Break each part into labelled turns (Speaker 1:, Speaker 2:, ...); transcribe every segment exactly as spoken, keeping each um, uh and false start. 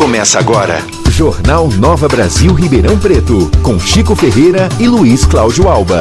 Speaker 1: Começa agora.
Speaker 2: Jornal Nova Brasil Ribeirão Preto, com Chico Ferreira e Luiz Cláudio Alba.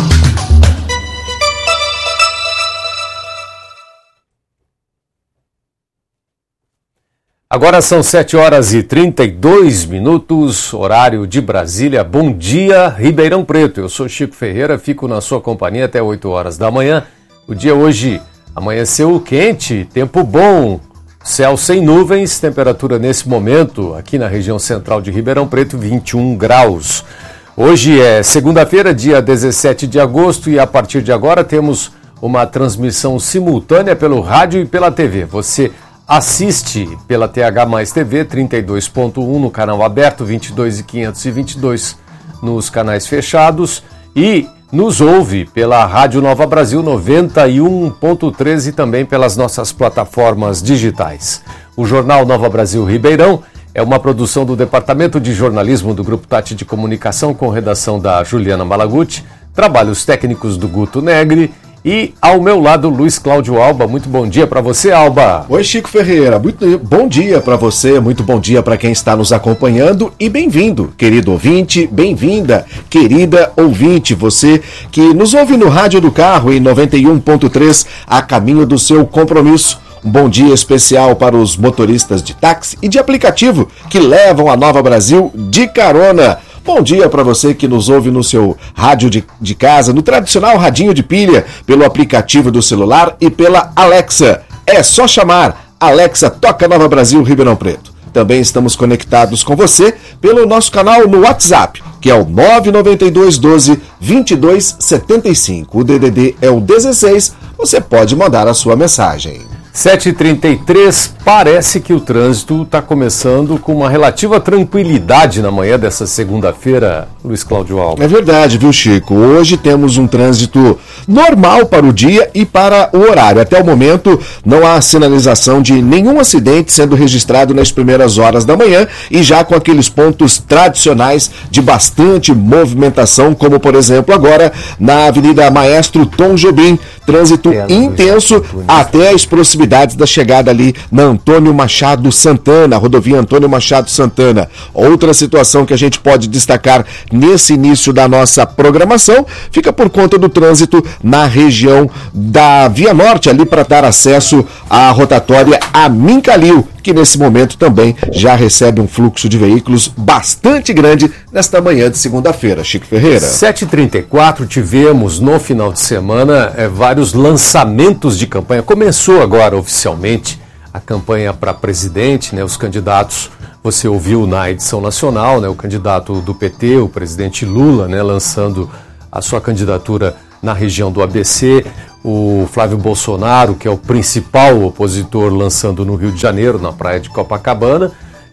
Speaker 3: Agora são sete horas e trinta e dois minutos, horário de Brasília. Bom dia, Ribeirão Preto. Eu sou Chico Ferreira, fico na sua companhia até oito horas da manhã. O dia hoje amanheceu quente, tempo bom, céu sem nuvens, temperatura nesse momento aqui na região central de Ribeirão Preto, vinte e um graus. Hoje é segunda-feira, dia dezessete de agosto, e a partir de agora temos uma transmissão simultânea pelo rádio e pela T V. Você assiste pela T H Mais T V trinta e dois ponto um no canal aberto, vinte e dois mil quinhentos e vinte e dois nos canais fechados, e nos ouve pela Rádio Nova Brasil noventa e um ponto treze e também pelas nossas plataformas digitais. O Jornal Nova Brasil Ribeirão é uma produção do Departamento de Jornalismo do Grupo Tati de Comunicação, com redação da Juliana Malaguti, trabalhos técnicos do Guto Negri. E ao meu lado, Luiz Cláudio Alba. Muito bom dia para você, Alba.
Speaker 4: Oi, Chico Ferreira. Muito bom dia para você, muito bom dia para quem está nos acompanhando e bem-vindo, querido ouvinte, bem-vinda, querida ouvinte, você que nos ouve no rádio do carro em noventa e um ponto três, a caminho do seu compromisso. Um bom dia especial para os motoristas de táxi e de aplicativo que levam a Nova Brasil de carona. Bom dia para você que nos ouve no seu rádio de, de casa, no tradicional radinho de pilha, pelo aplicativo do celular e pela Alexa. É só chamar. Alexa, toca Nova Brasil Ribeirão Preto. Também estamos conectados com você pelo nosso canal no WhatsApp, que é o nove nove dois um dois, dois dois sete cinco. O D D D é o dezesseis, você pode mandar a sua mensagem.
Speaker 3: sete e trinta e três, parece que o trânsito está começando com uma relativa tranquilidade na manhã dessa segunda-feira, Luiz Cláudio Alba.
Speaker 4: É verdade, viu, Chico? Hoje temos um trânsito normal para o dia e para o horário. Até o momento, não há sinalização de nenhum acidente sendo registrado nas primeiras horas da manhã e já com aqueles pontos tradicionais de bastante movimentação, como, por exemplo, agora na Avenida Maestro Tom Jobim, trânsito intenso até as proximidades da chegada ali na Antônio Machado Santana, rodovia Antônio Machado Santana. Outra situação que a gente pode destacar nesse início da nossa programação fica por conta do trânsito na região da Via Norte, ali para dar acesso à rotatória Amin Calil, que nesse momento também já recebe um fluxo de veículos bastante grande nesta manhã de segunda-feira. Chico Ferreira.
Speaker 3: sete e trinta e quatro, tivemos no final de semana é, vários lançamentos de campanha. Começou agora oficialmente a campanha para presidente, né? Os candidatos, você ouviu na edição nacional, né? O candidato do P T, o presidente Lula, né? Lançando a sua candidatura na região do A B C, o Flávio Bolsonaro, que é o principal opositor, lançando no Rio de Janeiro, na praia de Copacabana,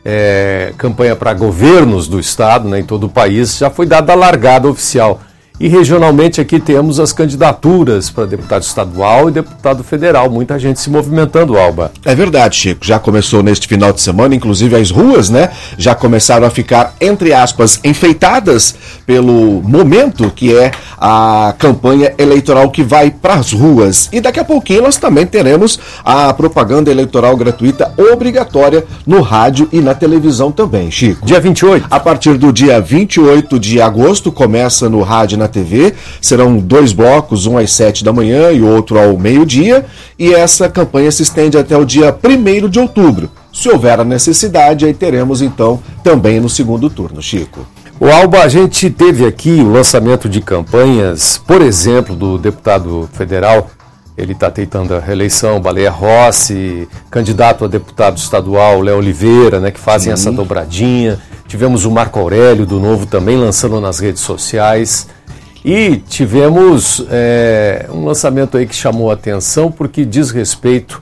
Speaker 3: é, campanha para governos do estado, né, em todo o país, já foi dada a largada oficial. E regionalmente aqui temos as candidaturas para deputado estadual e deputado federal. Muita gente se movimentando, Alba.
Speaker 4: É verdade, Chico. Já começou neste final de semana, inclusive as ruas, né? Já começaram a ficar, entre aspas, enfeitadas pelo momento que é a campanha eleitoral que vai para as ruas. E daqui a pouquinho nós também teremos a propaganda eleitoral gratuita obrigatória no rádio e na televisão também, Chico.
Speaker 3: Dia vinte e oito.
Speaker 4: A partir do dia vinte e oito de agosto, começa no rádio e na T V, serão dois blocos, um às sete da manhã e outro ao meio-dia, e essa campanha se estende até o dia primeiro de outubro. Se houver a necessidade, aí teremos então também no segundo turno, Chico.
Speaker 3: O Alba, a gente teve aqui o lançamento de campanhas, por exemplo, do deputado federal, ele está tentando a reeleição, Baleia Rossi, candidato a deputado estadual, Léo Oliveira, né, que fazem Sim. essa dobradinha. Tivemos o Marco Aurélio do Novo também lançando nas redes sociais. E tivemos é, um lançamento aí que chamou a atenção porque diz respeito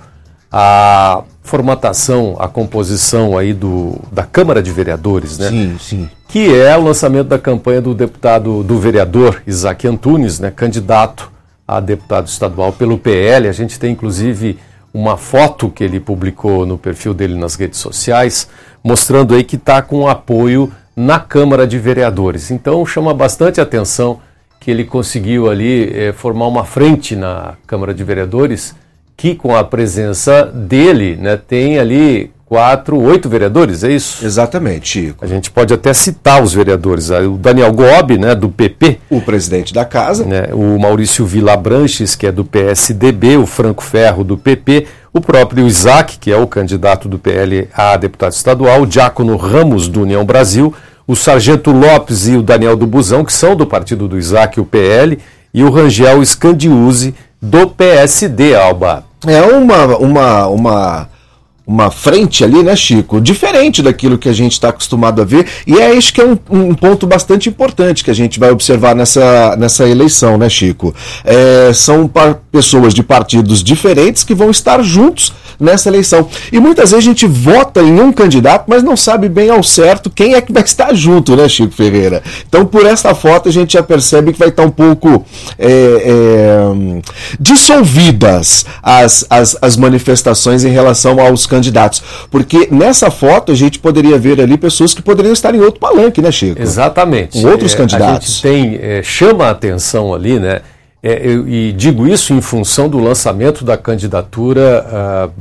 Speaker 3: à formatação, à composição aí do, da Câmara de Vereadores, né?
Speaker 4: Sim, sim.
Speaker 3: Que é o lançamento da campanha do deputado, do vereador Isaac Antunes, né? Candidato a deputado estadual pelo P L. A gente tem inclusive uma foto que ele publicou no perfil dele nas redes sociais, mostrando aí que está com apoio na Câmara de Vereadores. Então chama bastante atenção que ele conseguiu ali é, formar uma frente na Câmara de Vereadores que, com a presença dele, né, tem ali quatro, oito vereadores, é isso?
Speaker 4: Exatamente, Chico.
Speaker 3: A gente pode até citar os vereadores. O Daniel Gobi, né, do P P.
Speaker 4: O presidente da casa.
Speaker 3: Né, o Maurício Vilabranches, que é do P S D B, o Franco Ferro, do P P, o próprio Isaac, que é o candidato do P L a deputado estadual, o Diácono Ramos, do União Brasil, o Sargento Lopes e o Daniel do Busão, que são do partido do Isaac e o P L, e o Rangel Scandiuzzi, do P S D, Alba.
Speaker 4: É uma... uma, uma... uma frente ali, né, Chico? Diferente daquilo que a gente está acostumado a ver, e é isso que é um, um ponto bastante importante que a gente vai observar nessa, nessa eleição, né, Chico? É, são par- pessoas de partidos diferentes que vão estar juntos nessa eleição. E muitas vezes a gente vota em um candidato, mas não sabe bem ao certo quem é que vai estar junto, né, Chico Ferreira? Então, por essa foto, a gente já percebe que vai estar um pouco é, é, dissolvidas as, as, as manifestações em relação aos candidatos. candidatos, porque nessa foto a gente poderia ver ali pessoas que poderiam estar em outro palanque, né, Chico?
Speaker 3: Exatamente.
Speaker 4: Com outros
Speaker 3: é,
Speaker 4: candidatos.
Speaker 3: A gente tem, é, chama a atenção ali, né, é, eu, e digo isso em função do lançamento da candidatura uh,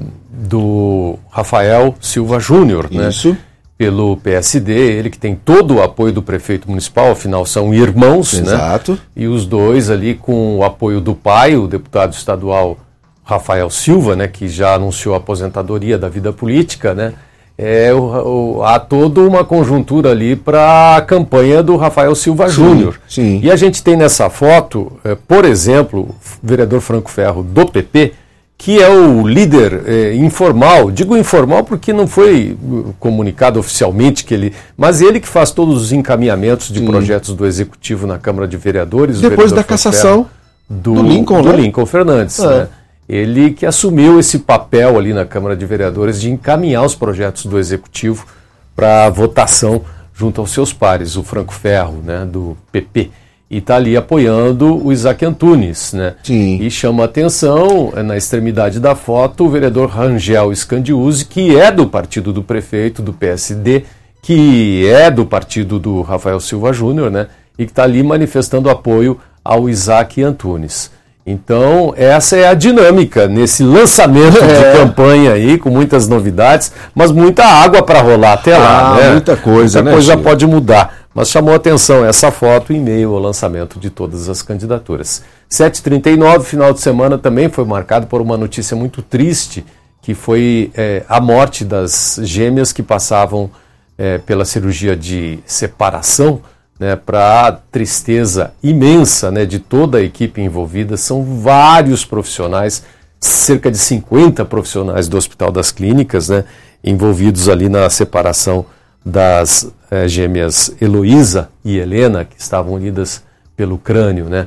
Speaker 3: do Rafael Silva Júnior, né, pelo P S D, ele que tem todo o apoio do prefeito municipal, afinal são irmãos,
Speaker 4: Exato.
Speaker 3: Né, e os dois ali com o apoio do pai, o deputado estadual Rafael Silva, né, que já anunciou a aposentadoria da vida política, né, é, o, o, há toda uma conjuntura ali para a campanha do Rafael Silva Júnior.
Speaker 4: Sim.
Speaker 3: E a gente tem nessa foto, é, por exemplo, o vereador Franco Ferro do P P, que é o líder é, informal. Digo informal porque não foi comunicado oficialmente que ele... Mas ele que faz todos os encaminhamentos de Sim. projetos do Executivo na Câmara de Vereadores.
Speaker 4: Depois da cassação
Speaker 3: do,
Speaker 4: do Lincoln,
Speaker 3: do
Speaker 4: né?
Speaker 3: Lincoln Fernandes,
Speaker 4: é.
Speaker 3: né? Ele que assumiu esse papel ali na Câmara de Vereadores de encaminhar os projetos do Executivo para votação junto aos seus pares, o Franco Ferro, né, do P P. E está ali apoiando o Isaac Antunes, né?
Speaker 4: Sim.
Speaker 3: E chama a atenção, na extremidade da foto, o vereador Rangel Scandiuzzi, que é do partido do prefeito, do P S D, que é do partido do Rafael Silva Júnior, né? E que está ali manifestando apoio ao Isaac Antunes. Então, essa é a dinâmica nesse lançamento é. de campanha aí, com muitas novidades, mas muita água para rolar até ah, lá, né?
Speaker 4: Muita coisa,
Speaker 3: muita
Speaker 4: né?
Speaker 3: coisa
Speaker 4: Chico?
Speaker 3: Pode mudar, mas chamou a atenção essa foto em meio ao lançamento de todas as candidaturas. sete e trinta e nove, final de semana também foi marcado por uma notícia muito triste, que foi é, a morte das gêmeas que passavam é, pela cirurgia de separação, né, para a tristeza imensa, né, de toda a equipe envolvida. São vários profissionais, cerca de cinquenta profissionais do Hospital das Clínicas, né, envolvidos ali na separação das é, gêmeas Heloísa e Helena, que estavam unidas pelo crânio, né,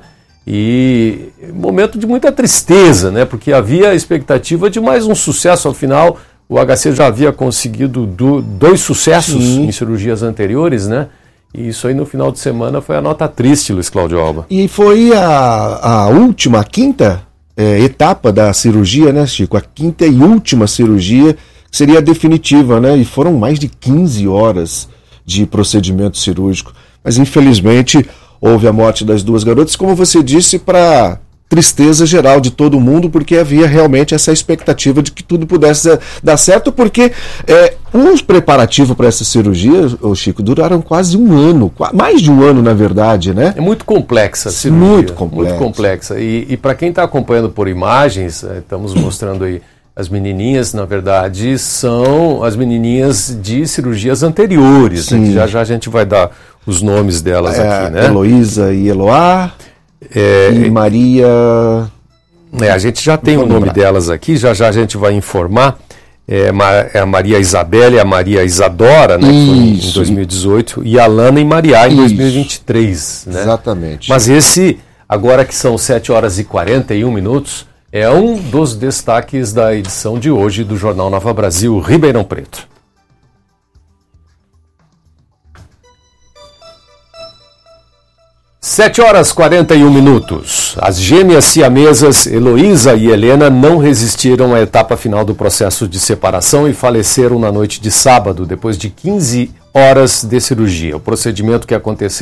Speaker 3: e momento de muita tristeza, né, porque havia a expectativa de mais um sucesso. Ao final, o H C já havia conseguido do, dois sucessos Sim. em cirurgias anteriores, né. E isso aí no final de semana foi a nota triste, Luiz Cláudio Alba.
Speaker 4: E foi a, a última, a quinta é, etapa da cirurgia, né, Chico? A quinta e última cirurgia, que seria a definitiva, né? E foram mais de quinze horas de procedimento cirúrgico. Mas infelizmente houve a morte das duas garotas, como você disse, para tristeza geral de todo mundo, porque havia realmente essa expectativa de que tudo pudesse dar certo, porque é, os preparativos para essa cirurgia, ô Chico, duraram quase um ano, mais de um ano na verdade, né?
Speaker 3: É muito complexa a cirurgia.
Speaker 4: Muito complexa.
Speaker 3: Muito complexa. E, e para quem está acompanhando por imagens, é, estamos mostrando aí as menininhas, na verdade, são as menininhas de cirurgias anteriores, né, que já já a gente vai dar os nomes delas
Speaker 4: é,
Speaker 3: aqui, né?
Speaker 4: Heloísa e Eloá. É, e Maria...
Speaker 3: É, a gente já tem o nome delas aqui, já já a gente vai informar. É, é a Maria Isabela e a Maria Isadora, né, que foi em dois mil e dezoito, e a Lana e Maria em dois mil e vinte e três. Né?
Speaker 4: Exatamente.
Speaker 3: Mas esse, agora que são sete horas e quarenta e um minutos, é um dos destaques da edição de hoje do Jornal Nova Brasil, Ribeirão Preto. sete horas e quarenta e um minutos. As gêmeas siamesas Heloísa e Helena não resistiram à etapa final do processo de separação e faleceram na noite de sábado, depois de quinze horas de cirurgia. O procedimento, que aconteceu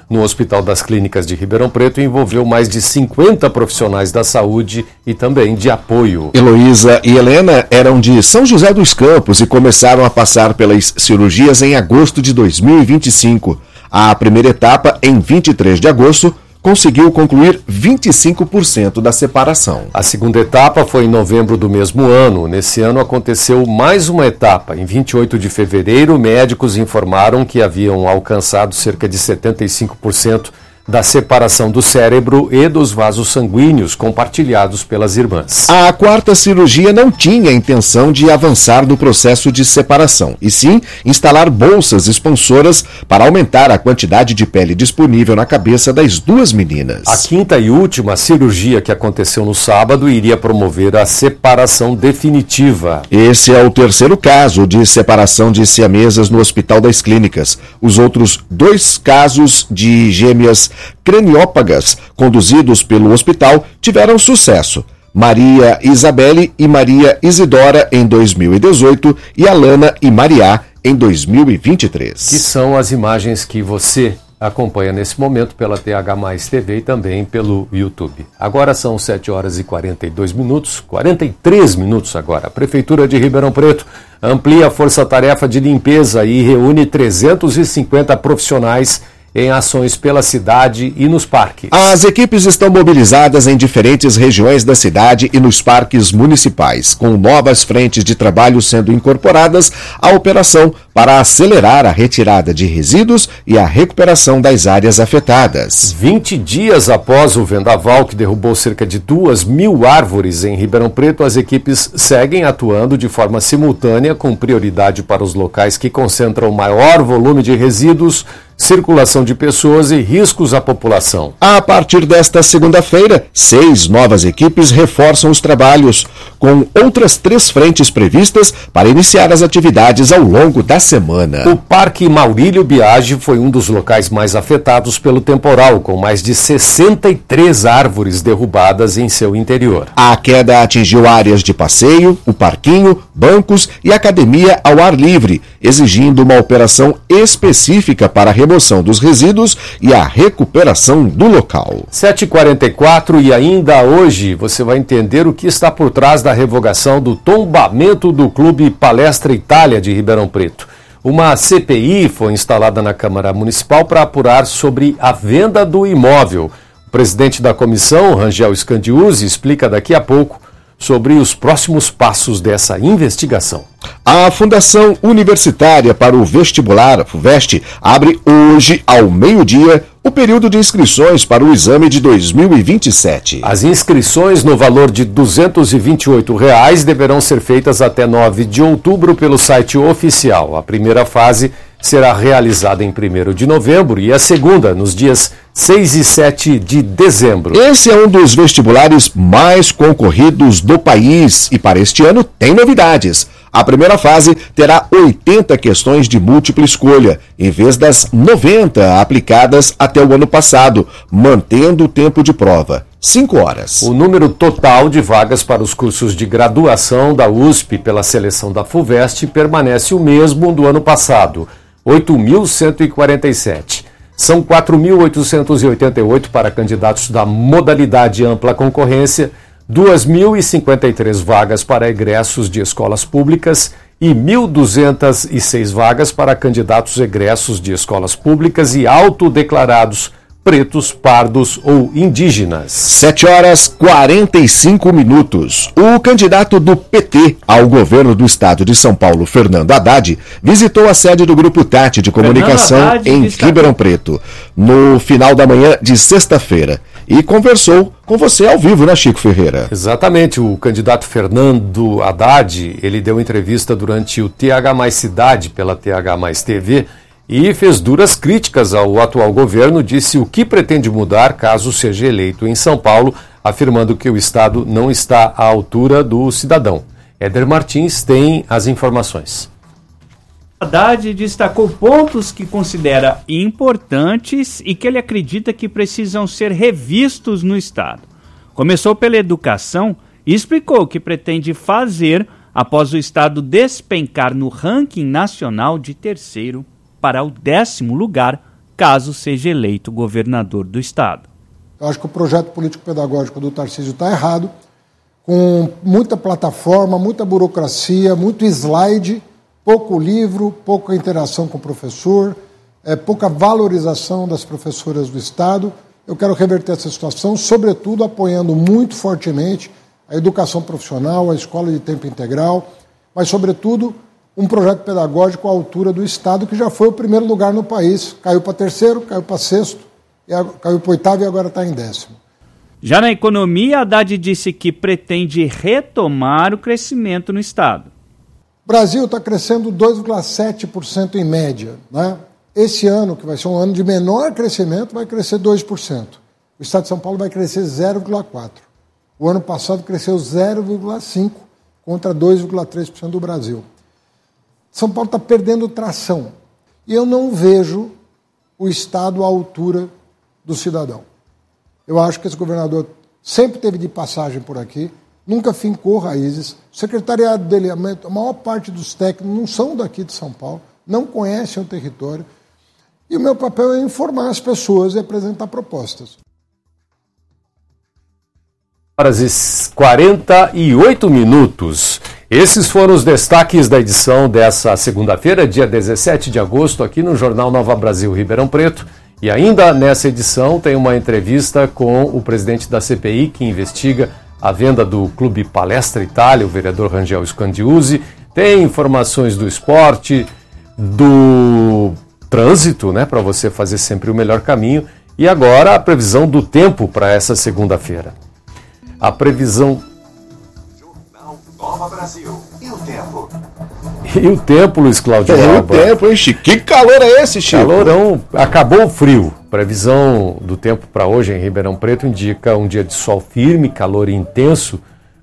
Speaker 3: no Hospital das Clínicas de Ribeirão Preto envolveu mais de cinquenta profissionais da saúde e também de apoio.
Speaker 4: Heloísa e Helena eram de São José dos Campos e começaram a passar pelas cirurgias em agosto de dois mil e vinte e cinco. A primeira etapa, em vinte e três de agosto, conseguiu concluir vinte e cinco por cento da separação.
Speaker 3: A segunda etapa foi em novembro do mesmo ano. Nesse ano aconteceu mais uma etapa. Em vinte e oito de fevereiro, médicos informaram que haviam alcançado cerca de setenta e cinco por cento da separação do cérebro e dos vasos sanguíneos compartilhados pelas irmãs.
Speaker 4: A quarta cirurgia não tinha a intenção de avançar no processo de separação, e sim instalar bolsas expansoras para aumentar a quantidade de pele disponível na cabeça das duas meninas.
Speaker 3: A quinta e última cirurgia, que aconteceu no sábado, iria promover a separação definitiva.
Speaker 4: Esse é o terceiro caso de separação de siamesas no Hospital das Clínicas. Os outros dois casos de gêmeas craniópagas conduzidos pelo hospital tiveram sucesso. Maria Isabelle e Maria Isidora em dois mil e dezoito e Alana e Mariá em dois mil e vinte e três.
Speaker 3: Que são as imagens que você acompanha nesse momento pela T H mais T V e também pelo YouTube. Agora são sete horas e quarenta e dois minutos, quarenta e três minutos agora. A Prefeitura de Ribeirão Preto amplia a força-tarefa de limpeza e reúne trezentos e cinquenta profissionais em ações pela cidade e nos parques.
Speaker 4: As equipes estão mobilizadas em diferentes regiões da cidade e nos parques municipais, com novas frentes de trabalho sendo incorporadas à operação para acelerar a retirada de resíduos e a recuperação das áreas afetadas.
Speaker 3: vinte dias após o vendaval que derrubou cerca de duas mil árvores em Ribeirão Preto, as equipes seguem atuando de forma simultânea, com prioridade para os locais que concentram maior volume de resíduos, circulação de pessoas e riscos à população.
Speaker 4: A partir desta segunda-feira, seis novas equipes reforçam os trabalhos, com outras três frentes previstas para iniciar as atividades ao longo da semana.
Speaker 3: O Parque Maurílio Biagi foi um dos locais mais afetados pelo temporal, com mais de sessenta e três árvores derrubadas em seu interior.
Speaker 4: A queda atingiu áreas de passeio, o parquinho, bancos e academia ao ar livre, exigindo uma operação específica para a remoção dos resíduos e a recuperação do local.
Speaker 3: sete e quarenta e quatro e ainda hoje você vai entender o que está por trás da revogação do tombamento do Clube Palestra Itália de Ribeirão Preto. Uma C P I foi instalada na Câmara Municipal para apurar sobre a venda do imóvel. O presidente da comissão, Rangel Scandiuzzi, explica daqui a pouco sobre os próximos passos dessa investigação.
Speaker 4: A Fundação Universitária para o Vestibular, FUVEST, abre hoje, ao meio-dia, o período de inscrições para o exame de dois mil e vinte e sete.
Speaker 3: As inscrições no valor de duzentos e vinte e oito reais deverão ser feitas até nove de outubro pelo site oficial. A primeira fase será realizada em primeiro de novembro e a segunda nos dias seis e sete de dezembro.
Speaker 4: Esse é um dos vestibulares mais concorridos do país e para este ano tem novidades. A primeira fase terá oitenta questões de múltipla escolha, em vez das noventa aplicadas até o ano passado, mantendo o tempo de prova, cinco horas.
Speaker 3: O número total de vagas para os cursos de graduação da U S P pela seleção da FUVEST permanece o mesmo do ano passado, oito mil cento e quarenta e sete. São quatro mil oitocentos e oitenta e oito para candidatos da modalidade ampla concorrência, duas mil e cinquenta e três vagas para egressos de escolas públicas e mil duzentas e seis vagas para candidatos egressos de escolas públicas e autodeclarados pretos, pardos ou indígenas.
Speaker 4: sete horas e quarenta e cinco minutos. O candidato do P T ao governo do estado de São Paulo, Fernando Haddad, visitou a sede do Grupo Tati de Comunicação em Ribeirão Preto, no final da manhã de sexta-feira, e conversou com você ao vivo, né, Chico Ferreira?
Speaker 3: Exatamente. O candidato Fernando Haddad, ele deu entrevista durante o T H mais Cidade pela T H mais T V e fez duras críticas ao atual governo, disse o que pretende mudar caso seja eleito em São Paulo, afirmando que o Estado não está à altura do cidadão. Éder Martins tem as informações.
Speaker 1: Haddad destacou pontos que considera importantes e que ele acredita que precisam ser revistos no Estado. Começou pela educação e explicou o que pretende fazer após o Estado despencar no ranking nacional de terceiro para o décimo lugar caso seja eleito governador do estado.
Speaker 5: Eu acho que o projeto político-pedagógico do Tarcísio está errado, com muita plataforma, muita burocracia, muito slide, pouco livro, pouca interação com o professor, é, pouca valorização das professoras do estado. Eu quero reverter essa situação, sobretudo apoiando muito fortemente a educação profissional, a escola de tempo integral, mas, sobretudo, um projeto pedagógico à altura do estado, que já foi o primeiro lugar no país. Caiu para terceiro, caiu para sexto, caiu para oitavo e agora está em décimo.
Speaker 1: Já na economia, Haddad disse que pretende retomar o crescimento no estado.
Speaker 5: O Brasil está crescendo dois vírgula sete por cento em média, né? Esse ano, que vai ser um ano de menor crescimento, vai crescer dois por cento. O estado de São Paulo vai crescer zero vírgula quatro por cento. O ano passado cresceu zero vírgula cinco por cento contra dois vírgula três por cento do Brasil. São Paulo está perdendo tração. E eu não vejo o estado à altura do cidadão. Eu acho que esse governador sempre teve de passagem por aqui, nunca fincou raízes. O secretariado dele, a maior parte dos técnicos não são daqui de São Paulo, não conhecem o território. E o meu papel é informar as pessoas e apresentar propostas.
Speaker 3: Horas e quarenta e oito minutos. Esses foram os destaques da edição dessa segunda-feira, dia dezessete de agosto, aqui no Jornal Nova Brasil Ribeirão Preto. E ainda nessa edição tem uma entrevista com o presidente da C P I, que investiga a venda do Clube Palestra Itália, o vereador Rangel Scandiuzzi. Tem informações do esporte, do trânsito, né, para você fazer sempre o melhor caminho. E agora a previsão do tempo para essa segunda-feira. A previsão...
Speaker 2: Jornal Nova Brasil. E o tempo?
Speaker 3: E o tempo, Luiz Cláudio
Speaker 4: É
Speaker 3: Alba?
Speaker 4: o tempo, hein, Chico? Que calor é esse, Chico?
Speaker 3: Calorão, acabou o frio. Previsão do tempo para hoje em Ribeirão Preto indica um dia de sol firme, calor intenso,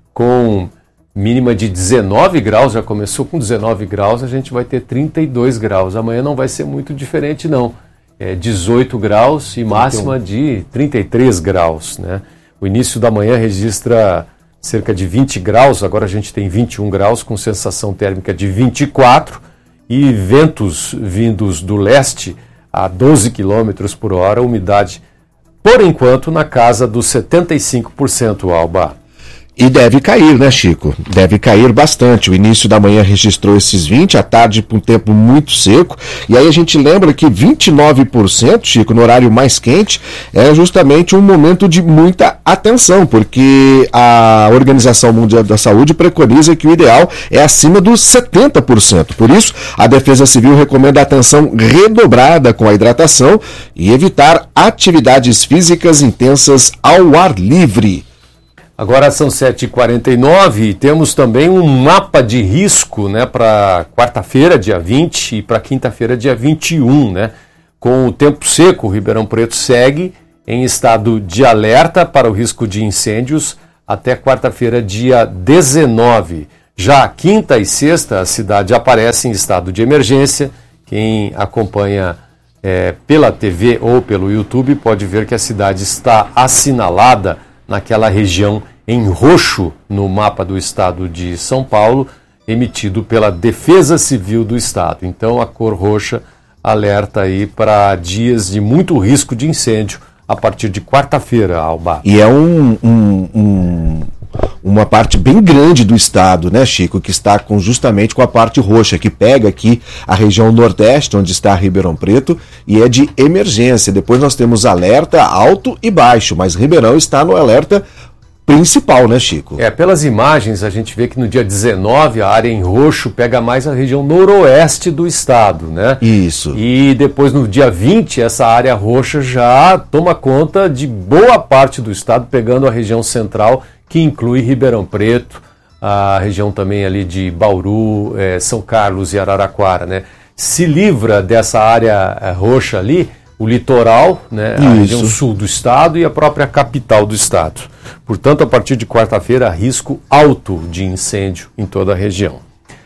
Speaker 3: com mínima de dezenove graus. Já começou com dezenove graus, a gente vai ter trinta e dois graus. Amanhã não vai ser muito diferente, não. É dezoito graus e máxima de trinta e três graus, né? O início da manhã registra cerca de vinte graus, agora a gente tem vinte e um graus, com sensação térmica de vinte e quatro, e ventos vindos do leste a doze quilômetros por hora, umidade, por enquanto, na casa dos setenta e cinco por cento, Alba.
Speaker 4: E deve cair, né, Chico? Deve cair bastante. O início da manhã registrou esses vinte, à tarde com um tempo muito seco. E aí a gente lembra que vinte e nove por cento, Chico, no horário mais quente, é justamente um momento de muita atenção, porque a Organização Mundial da Saúde preconiza que o ideal é acima dos setenta por cento. Por isso, a Defesa Civil recomenda atenção redobrada com a hidratação e evitar atividades físicas intensas ao ar livre.
Speaker 3: Agora são sete e quarenta e nove e temos também um mapa de risco, né, para quarta-feira, dia vinte, e para quinta-feira, dia vinte e um. Né? Com o tempo seco, o Ribeirão Preto segue em estado de alerta para o risco de incêndios até quarta-feira, dia dezenove. Já quinta e sexta, a cidade aparece em estado de emergência. Quem acompanha é, pela T V ou pelo YouTube pode ver que a cidade está assinalada naquela região em roxo no mapa do estado de São Paulo, emitido pela Defesa Civil do Estado. Então a cor roxa alerta aí para dias de muito risco de incêndio a partir de quarta-feira, Alba.
Speaker 4: E é um, um, um, uma parte bem grande do estado, né, Chico, que está com, justamente com a parte roxa, que pega aqui a região nordeste, onde está Ribeirão Preto, e é de emergência. Depois nós temos alerta alto e baixo, mas Ribeirão está no alerta principal, né, Chico?
Speaker 3: É, pelas imagens a gente vê que no dia dezenove a área em roxo pega mais a região noroeste do estado, né?
Speaker 4: Isso.
Speaker 3: E depois no dia vinte essa área roxa já toma conta de boa parte do estado, pegando a região central, que inclui Ribeirão Preto, a região também ali de Bauru, é, São Carlos e Araraquara, né? Se livra dessa área é, roxa ali o litoral, né, a região sul do estado e a própria capital do estado. Portanto, a partir de quarta-feira, risco alto de incêndio em toda a região.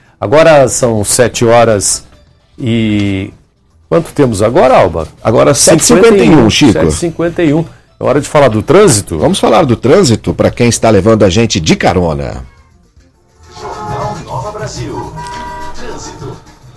Speaker 3: Agora são sete horas e... Quanto temos agora, Alba?
Speaker 4: Agora sete e cinquenta e um, Chico.
Speaker 3: sete e cinquenta e um. É hora de falar do trânsito?
Speaker 4: Vamos falar do trânsito para quem está levando a gente de carona.
Speaker 2: Jornal Nova Brasil. Trânsito.
Speaker 4: A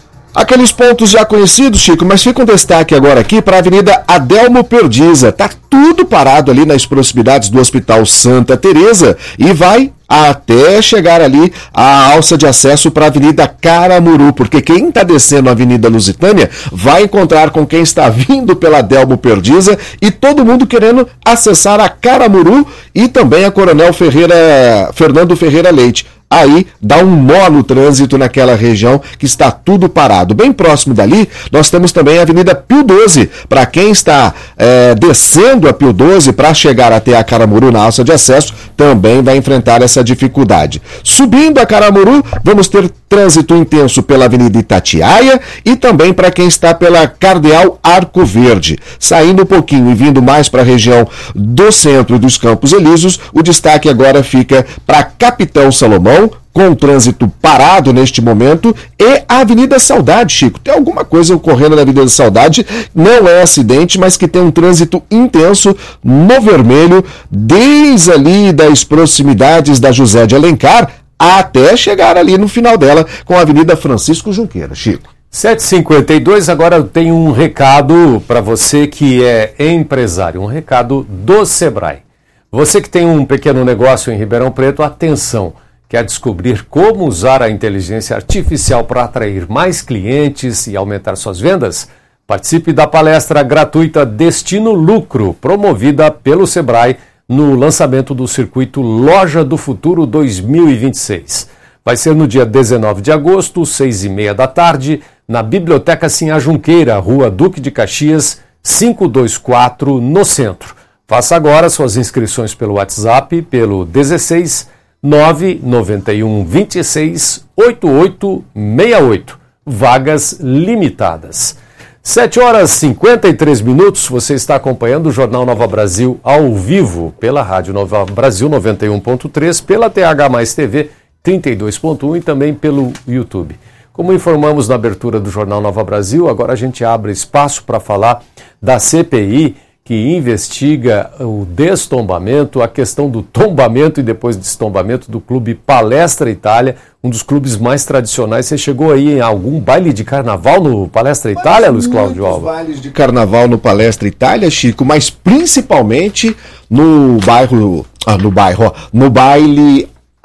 Speaker 4: aqueles pontos já conhecidos, Chico, mas fica um destaque agora aqui para a Avenida Adelmo Perdiza. Tá tudo parado ali nas proximidades do Hospital Santa Teresa e vai até chegar ali a alça de acesso para a Avenida Caramuru, porque quem está descendo a Avenida Lusitânia vai encontrar com quem está vindo pela Adelmo Perdiza e todo mundo querendo acessar a Caramuru e também a Coronel Ferreira, Fernando Ferreira Leite. Aí dá um nó no trânsito naquela região que está tudo parado. Bem próximo dali, nós temos também a Avenida Pio doze. Para quem está é, descendo a Pio doze para chegar até a Caramuru na alça de acesso, também vai enfrentar essa dificuldade. Subindo a Caramuru, vamos ter trânsito intenso pela Avenida Itatiaia e também para quem está pela Cardeal Arco Verde. Saindo um pouquinho e vindo mais para a região do centro dos Campos Elíseos, o destaque agora fica para Capitão Salomão, com o trânsito parado neste momento, e a Avenida Saudade, Chico. Tem alguma coisa ocorrendo na Avenida Saudade, não é acidente, mas que tem um trânsito intenso no vermelho, desde ali das proximidades da José de Alencar, até chegar ali no final dela com a Avenida Francisco Junqueira, Chico.
Speaker 3: sete e cinquenta e dois, agora eu tenho um recado para você que é empresário, um recado do Sebrae. Você que tem um pequeno negócio em Ribeirão Preto, atenção! Quer descobrir como usar a inteligência artificial para atrair mais clientes e aumentar suas vendas? Participe da palestra gratuita Destino Lucro, promovida pelo Sebrae no lançamento do circuito Loja do Futuro dois mil e vinte e seis. Vai ser no dia dezenove de agosto, seis e meia da tarde, na Biblioteca Sinhá Junqueira, Rua Duque de Caxias, quinhentos e vinte e quatro, no centro. Faça agora suas inscrições pelo WhatsApp, pelo dezesseis nove nove um dois seis oito oito seis oito. Vagas limitadas. sete horas e cinquenta e três minutos, você está acompanhando o Jornal Nova Brasil ao vivo pela Rádio Nova Brasil noventa e um ponto três, pela T H Mais T V trinta e dois ponto um e também pelo YouTube. Como informamos na abertura do Jornal Nova Brasil, agora a gente abre espaço para falar da C P I que investiga o destombamento, a questão do tombamento e depois destombamento do Clube Palestra Itália, um dos clubes mais tradicionais. Você chegou aí em algum baile de carnaval no Palestra Itália, mas Luiz Cláudio Alba?
Speaker 4: Bailes de carnaval no Palestra Itália, Chico, mas principalmente no bairro, ah, no bairro, ó, no baile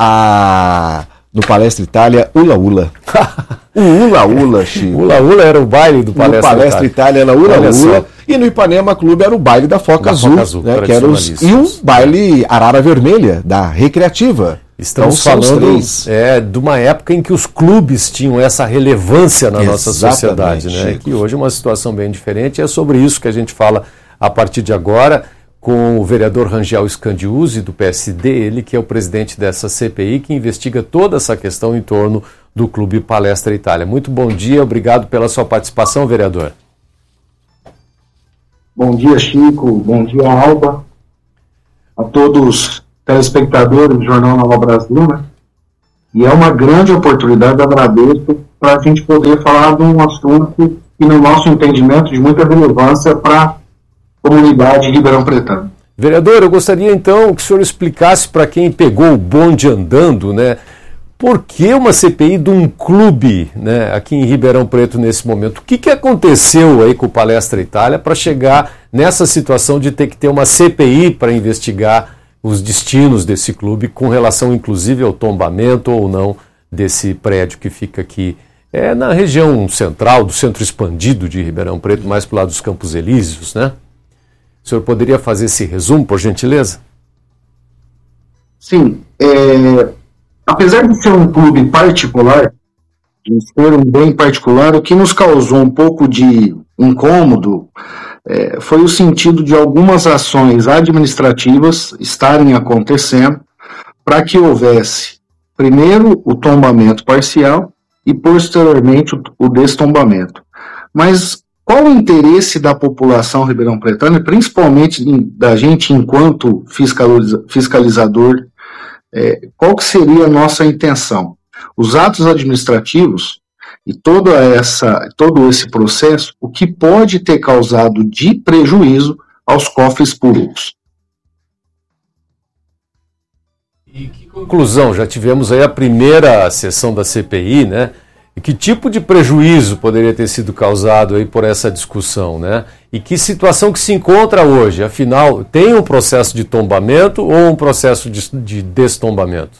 Speaker 4: a... no Palestra Itália, Ula Ula. O Ula Ula, Chico.
Speaker 3: Ula Ula era o baile do Palestra Itália.
Speaker 4: No Palestra Itália era Ula
Speaker 3: Olha
Speaker 4: Ula.
Speaker 3: Só.
Speaker 4: E no Ipanema Clube era o baile da Foca
Speaker 3: da
Speaker 4: Azul,
Speaker 3: Foca Azul,
Speaker 4: né, que era os, e um baile Arara Vermelha, da Recreativa.
Speaker 3: Estamos
Speaker 4: então,
Speaker 3: falando é, de uma época em que os clubes tinham essa relevância na Exatamente, nossa sociedade, né? Chico. Que hoje é uma situação bem diferente, e é sobre isso que a gente fala a partir de agora com o vereador Rangel Scandiuzzi, do P S D, ele que é o presidente dessa C P I, que investiga toda essa questão em torno do Clube Palestra Itália. Muito bom dia, obrigado pela sua participação, vereador.
Speaker 6: Bom dia, Chico, bom dia, Alba, a todos os telespectadores do Jornal Nova Brasil, né? E é uma grande oportunidade, agradeço, para a gente poder falar de um assunto que, no nosso entendimento, de muita relevância para a comunidade de Ribeirão Pretano.
Speaker 3: Vereador, eu gostaria então que o senhor explicasse para quem pegou o bonde andando, né? Por que uma C P I de um clube, né, aqui em Ribeirão Preto nesse momento? O que, que aconteceu aí com o Palestra Itália para chegar nessa situação de ter que ter uma C P I para investigar os destinos desse clube, com relação inclusive ao tombamento ou não desse prédio que fica aqui é, na região central, do centro expandido de Ribeirão Preto, mais para o lado dos Campos Elíseos, né? O senhor poderia fazer esse resumo, por gentileza?
Speaker 6: Sim, é... apesar de ser um clube particular, de ser um bem particular, o que nos causou um pouco de incômodo é, foi o sentido de algumas ações administrativas estarem acontecendo para que houvesse, primeiro, o tombamento parcial e, posteriormente, o, o destombamento. Mas qual o interesse da população ribeirão-pretana, principalmente da gente enquanto fiscaliza, fiscalizador, É, qual que seria a nossa intenção? Os atos administrativos e toda essa, todo esse processo, o que pode ter causado de prejuízo aos cofres públicos.
Speaker 3: E que conclusão? Já tivemos aí a primeira sessão da C P I, né? E que tipo de prejuízo poderia ter sido causado aí por essa discussão, né? E que situação que se encontra hoje? Afinal, tem um processo de tombamento ou um processo de, de destombamento?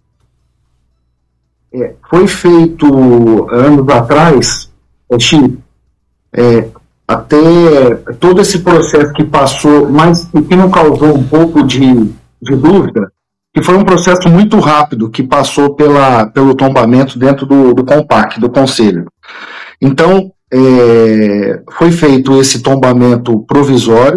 Speaker 6: É, foi feito anos atrás, Chico, é, até todo esse processo que passou, mas que não causou um pouco de, de dúvida, que foi um processo muito rápido que passou pela, pelo tombamento dentro do, do CONPAC, do Conselho. Então, é, foi feito esse tombamento provisório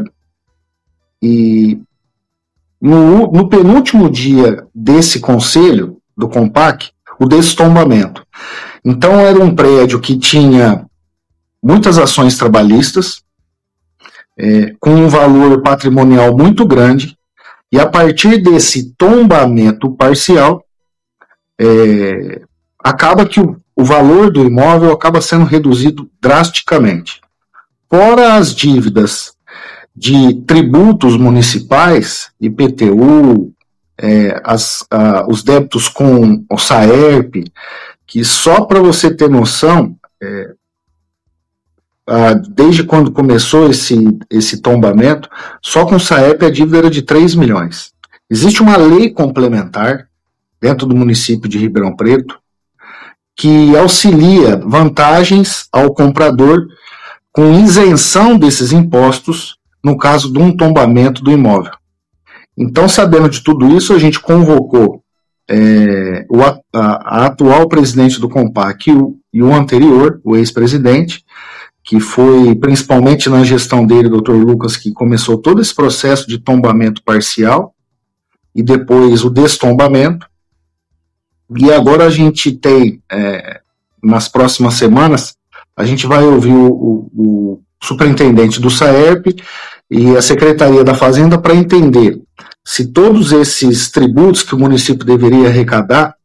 Speaker 6: e no, no penúltimo dia desse Conselho, do CONPAC, o destombamento. Então, era um prédio que tinha muitas ações trabalhistas, é, com um valor patrimonial muito grande, e a partir desse tombamento parcial, é, acaba que o, o valor do imóvel acaba sendo reduzido drasticamente. Fora as dívidas de tributos municipais, I P T U, é, as, a, os débitos com o SAERP, que só para você ter noção, é, a, desde quando começou esse, esse tombamento, só com o SAERP a dívida era de três milhões. Existe uma lei complementar dentro do município de Ribeirão Preto que auxilia vantagens ao comprador com isenção desses impostos no caso de um tombamento do imóvel. Então, sabendo de tudo isso, a gente convocou é, o, a, a atual presidente do CONPAC e o, e o anterior, o ex-presidente, que foi principalmente na gestão dele, doutor Lucas, que começou todo esse processo de tombamento parcial e depois o destombamento. E agora a gente tem, é, nas próximas semanas, a gente vai ouvir o, o, o superintendente do SAERP e a Secretaria da Fazenda para entender se todos esses tributos que o município deveria arrecadar,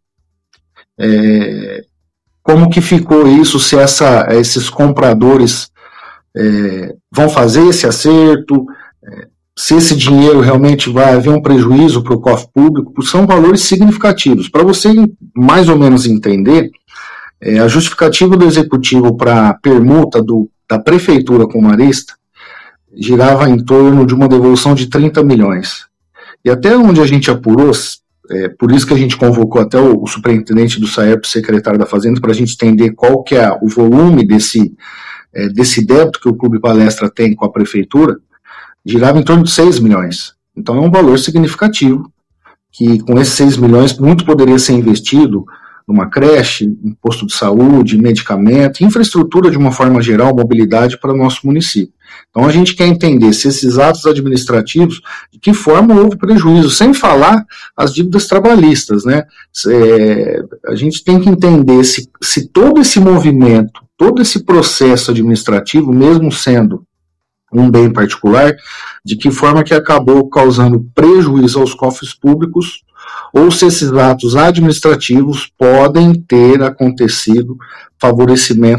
Speaker 6: é, como que ficou isso, se essa, esses compradores é, vão fazer esse acerto, é, se esse dinheiro realmente vai haver um prejuízo para o cofre público, são valores significativos. Para você mais ou menos entender, é, a justificativa do executivo para a permuta do, da prefeitura com Marista girava em torno de uma devolução de trinta milhões. E até onde a gente apurou, é, por isso que a gente convocou até o, o superintendente do SAERP, o secretário da Fazenda, para a gente entender qual que é o volume desse, é, desse débito que o Clube Palestra tem com a prefeitura, girava em torno de seis milhões. Então é um valor significativo, que com esses seis milhões muito poderia ser investido numa creche, em posto de saúde, medicamento, infraestrutura de uma forma geral, mobilidade para o nosso município. Então a gente quer entender se esses atos administrativos, de que forma houve prejuízo, sem falar as dívidas trabalhistas, né? É, a gente tem que entender se, se todo esse movimento, todo esse processo administrativo, mesmo sendo um bem particular, de que forma que acabou causando prejuízo aos cofres públicos, ou se esses atos administrativos podem ter acontecido favorecimento